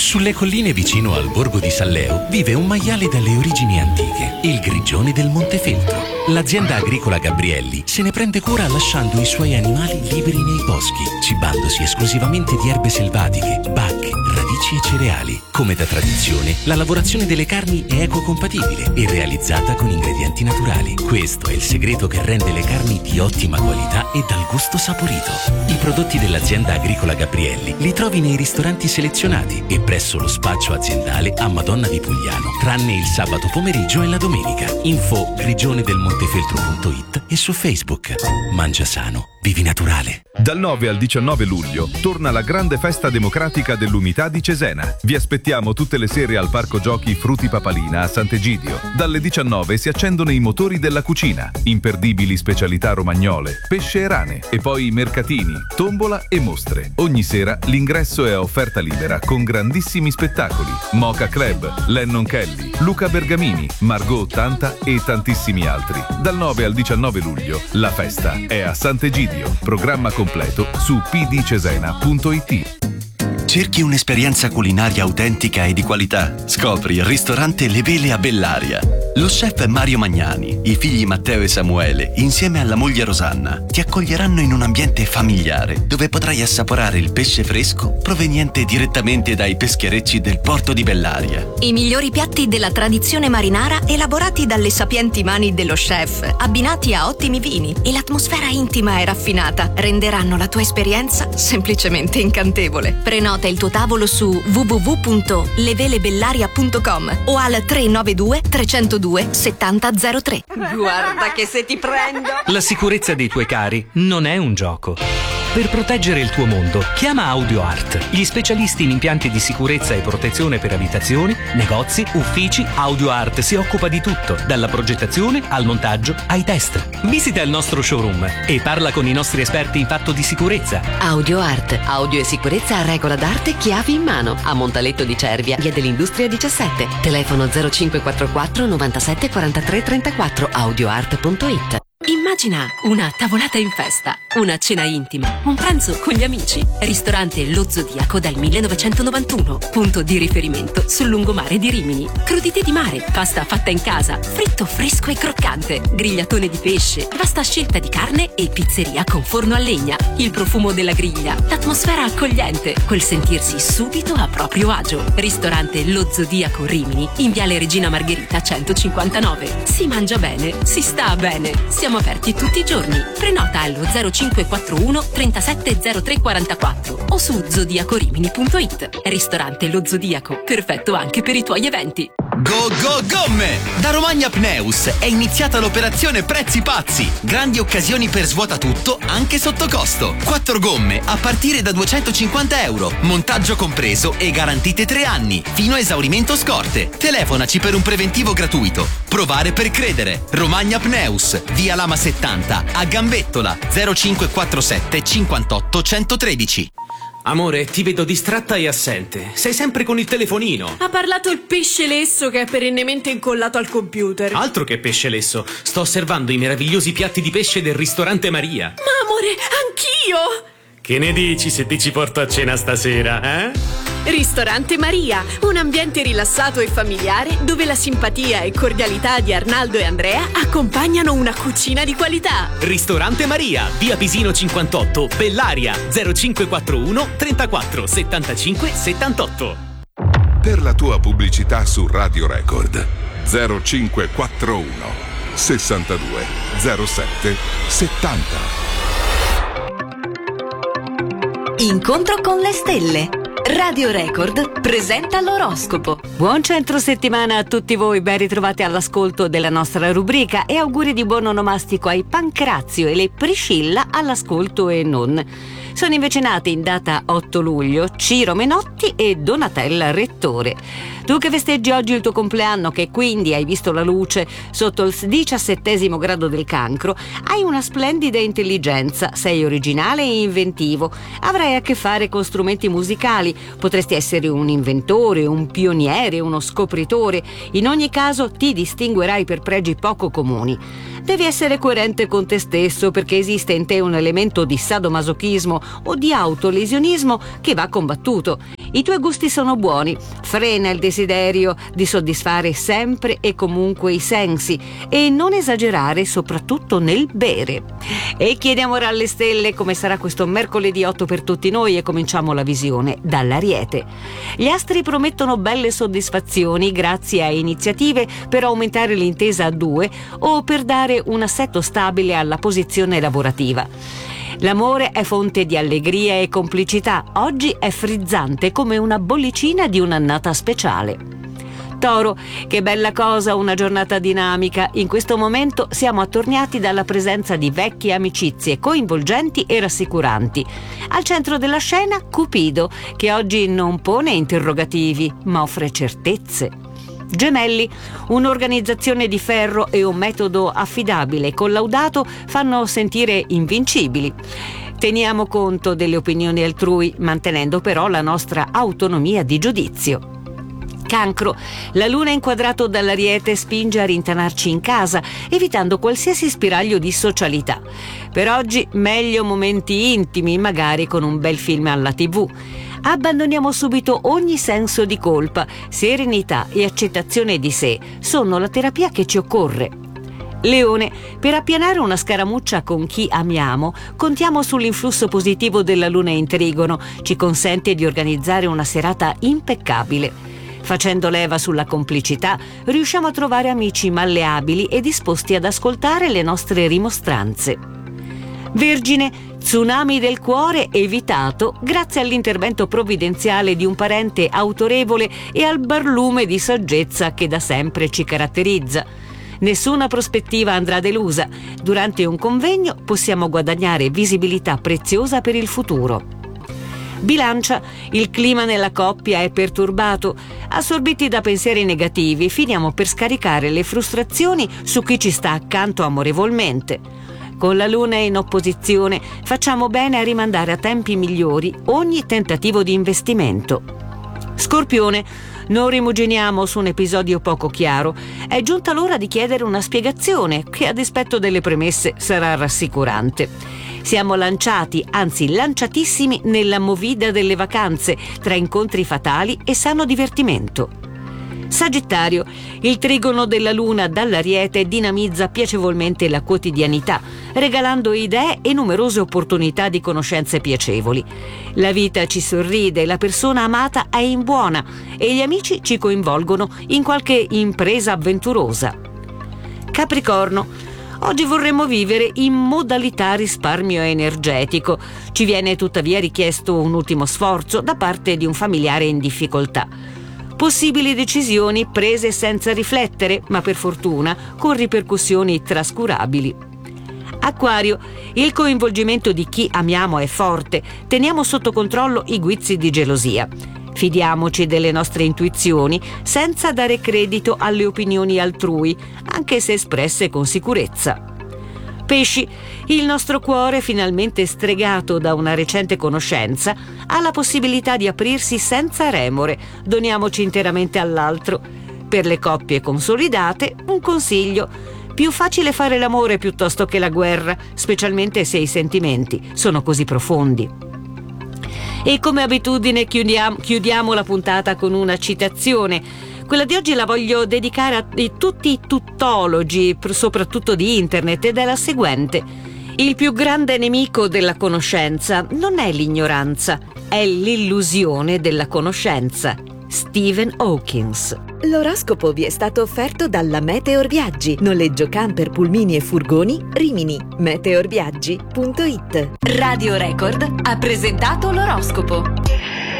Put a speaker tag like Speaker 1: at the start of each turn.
Speaker 1: Sulle colline vicino al borgo di Salleo vive un maiale dalle origini antiche, il grigione del Montefeltro. L'azienda agricola Gabrielli se ne prende cura lasciando i suoi animali liberi nei boschi, cibandosi esclusivamente di erbe selvatiche, bacche, radici e cereali. Come da tradizione, la lavorazione delle carni è ecocompatibile e realizzata con ingredienti naturali. Questo è il segreto che rende le carni di ottima qualità e dal gusto saporito. I prodotti dell'azienda agricola Gabrielli li trovi nei ristoranti selezionati e presso lo spaccio aziendale a Madonna di Pugliano, tranne il sabato pomeriggio e la domenica. Info grigionedelmontefeltro.it e su Facebook. Mangia sano, vivi naturale.
Speaker 2: Dal 9 al 19 luglio torna la grande festa democratica dell'Unità di Cesena. Vi aspettiamo tutte le sere al Parco Giochi Fruti Papalina a Sant'Egidio. Dalle 19 si accendono i motori della cucina, imperdibili specialità romagnole, pesce e rane, e poi mercatini, tombola e mostre. Ogni sera l'ingresso è a offerta libera con grandissimi spettacoli: Mocha Club, Lennon Kelly, Luca Bergamini, Margot 80 e tantissimi altri. Dal 9 al 19 luglio la festa è a Sant'Egidio. Programma completo su pdcesena.it.
Speaker 3: Cerchi un'esperienza culinaria autentica e di qualità? Scopri il ristorante Le Vele a Bellaria. Lo chef Mario Magnani, i figli Matteo e Samuele, insieme alla moglie Rosanna, ti accoglieranno in un ambiente familiare dove potrai assaporare il pesce fresco proveniente direttamente dai pescherecci del porto di Bellaria.
Speaker 4: I migliori piatti della tradizione marinara elaborati dalle sapienti mani dello chef, abbinati a ottimi vini, e l'atmosfera intima e raffinata renderanno la tua esperienza semplicemente incantevole. Prenota il tuo tavolo su www.levelebellaria.com o al 392 302 7003.
Speaker 5: Guarda che se ti prendo!
Speaker 6: La sicurezza dei tuoi cari non è un gioco. Per proteggere il tuo mondo, chiama AudioArt, gli specialisti in impianti di sicurezza e protezione per abitazioni, negozi, uffici. AudioArt si occupa di tutto, dalla progettazione al montaggio ai test. Visita il nostro showroom e parla con i nostri esperti in fatto di sicurezza.
Speaker 7: AudioArt, audio e sicurezza a regola d'arte, chiavi in mano, a Montaletto di Cervia, via dell'Industria 17. Telefono 0544 97 43 34, audioart.it.
Speaker 8: Immagina una tavolata in festa, una cena intima, un pranzo con gli amici. Ristorante Lo Zodiaco dal 1991, punto di riferimento sul lungomare di Rimini. Crudité di mare, pasta fatta in casa, fritto fresco e croccante, grigliatone di pesce, vasta scelta di carne e pizzeria con forno a legna. Il profumo della griglia, l'atmosfera accogliente, quel sentirsi subito a proprio agio. Ristorante Lo Zodiaco Rimini, in viale Regina Margherita 159. Si mangia bene, si sta bene. Siamo aperti tutti i giorni. Prenota allo 0541 370344 o su zodiacorimini.it. Ristorante Lo Zodiaco, perfetto anche per i tuoi eventi.
Speaker 3: Go Go Gomme! Da Romagna Pneus è iniziata l'operazione Prezzi Pazzi. Grandi occasioni per svuota tutto, anche sotto costo. 4 gomme a partire da €250, montaggio compreso e garantite 3 anni, fino a esaurimento scorte. Telefonaci per un preventivo gratuito. Provare per credere. Romagna Pneus, via Lama 70, a Gambettola, 0547 58 113.
Speaker 9: Amore, ti vedo distratta e assente. Sei sempre con il telefonino.
Speaker 5: Ha parlato il pesce lesso che è perennemente incollato al computer.
Speaker 9: Altro che pesce lesso. Sto osservando i meravigliosi piatti di pesce del ristorante Maria.
Speaker 5: Ma amore, anch'io!
Speaker 9: Che ne dici se ti ci porto a cena stasera, eh?
Speaker 5: Ristorante Maria, un ambiente rilassato e familiare dove la simpatia e cordialità di Arnaldo e Andrea accompagnano una cucina di qualità.
Speaker 9: Ristorante Maria, via Pisino 58, Bellaria, 0541 34 75 78.
Speaker 10: Per la tua pubblicità su Radio Record 0541 62 07 70.
Speaker 4: Incontro con le stelle. Radio Record presenta l'oroscopo.
Speaker 7: Buon centro settimana a tutti voi, ben ritrovati all'ascolto della nostra rubrica e auguri di buon onomastico ai Pancrazio e le Priscilla all'ascolto e non. Sono invece nati in data 8 luglio Ciro Menotti e Donatella Rettore. Tu che festeggi oggi il tuo compleanno, che quindi hai visto la luce sotto il 17° grado del Cancro, hai una splendida intelligenza, sei originale e inventivo, avrai a che fare con strumenti musicali, potresti essere un inventore, un pioniere, uno scopritore, in ogni caso ti distinguerai per pregi poco comuni. Devi essere coerente con te stesso perché esiste in te un elemento di sadomasochismo o di autolesionismo che va combattuto. I tuoi gusti sono buoni, frena il desiderio di soddisfare sempre e comunque i sensi e non esagerare soprattutto nel bere. E chiediamo ora alle stelle come sarà questo mercoledì 8 per tutti noi e cominciamo la visione dall'Ariete. Gli astri promettono belle soddisfazioni grazie a iniziative per aumentare l'intesa a 2 o per dare un assetto stabile alla posizione lavorativa. L'amore è fonte di allegria e complicità. Oggi è frizzante come una bollicina di un'annata speciale. Toro, che bella cosa una giornata dinamica. In questo momento siamo attorniati dalla presenza di vecchie amicizie coinvolgenti e rassicuranti. Al centro della scena Cupido, che oggi non pone interrogativi, ma offre certezze. Gemelli, un'organizzazione di ferro e un metodo affidabile e collaudato fanno sentire invincibili. Teniamo conto delle opinioni altrui, mantenendo però la nostra autonomia di giudizio. Cancro, la luna inquadrato dall'Ariete spinge a rintanarci in casa, evitando qualsiasi spiraglio di socialità. Per oggi meglio momenti intimi, magari con un bel film alla TV. Abbandoniamo subito ogni senso di colpa, serenità e accettazione di sé sono la terapia che ci occorre. Leone, per appianare una scaramuccia con chi amiamo, contiamo sull'influsso positivo della luna in trigono, ci consente di organizzare una serata impeccabile. Facendo leva sulla complicità, riusciamo a trovare amici malleabili e disposti ad ascoltare le nostre rimostranze. Vergine, tsunami del cuore evitato grazie all'intervento provvidenziale di un parente autorevole e al barlume di saggezza che da sempre ci caratterizza. Nessuna prospettiva andrà delusa. Durante un convegno possiamo guadagnare visibilità preziosa per il futuro. Bilancia, il clima nella coppia è perturbato. Assorbiti da pensieri negativi, finiamo per scaricare le frustrazioni su chi ci sta accanto amorevolmente. Con la luna in opposizione facciamo bene a rimandare a tempi migliori ogni tentativo di investimento. Scorpione, non rimuginiamo su un episodio poco chiaro. È giunta l'ora di chiedere una spiegazione che a dispetto delle premesse sarà rassicurante. Siamo lanciati, anzi lanciatissimi, nella movida delle vacanze, tra incontri fatali e sano divertimento. Sagittario, il trigono della luna dall'Ariete dinamizza piacevolmente la quotidianità, regalando idee e numerose opportunità di conoscenze piacevoli. La vita ci sorride, la persona amata è in buona e gli amici ci coinvolgono in qualche impresa avventurosa. Capricorno, oggi vorremmo vivere in modalità risparmio energetico. Ci viene tuttavia richiesto un ultimo sforzo da parte di un familiare in difficoltà. Possibili decisioni prese senza riflettere, ma per fortuna con ripercussioni trascurabili. Acquario, il coinvolgimento di chi amiamo è forte. Teniamo sotto controllo i guizzi di gelosia. Fidiamoci delle nostre intuizioni senza dare credito alle opinioni altrui, anche se espresse con sicurezza. Pesci, il nostro cuore, finalmente stregato da una recente conoscenza, ha la possibilità di aprirsi senza remore. Doniamoci interamente all'altro. Per le coppie consolidate, un consiglio: più facile fare l'amore piuttosto che la guerra, specialmente se i sentimenti sono così profondi. E come abitudine chiudiamo la puntata con una citazione. Quella di oggi la voglio dedicare a tutti i tuttologi, soprattutto di internet, ed è la seguente: il più grande nemico della conoscenza non è l'ignoranza, è l'illusione della conoscenza. Stephen Hawkins.
Speaker 11: L'oroscopo vi è stato offerto dalla Meteor Viaggi, noleggio camper, pulmini e furgoni, Rimini. meteorviaggi.it.
Speaker 8: Radio Record ha presentato l'oroscopo.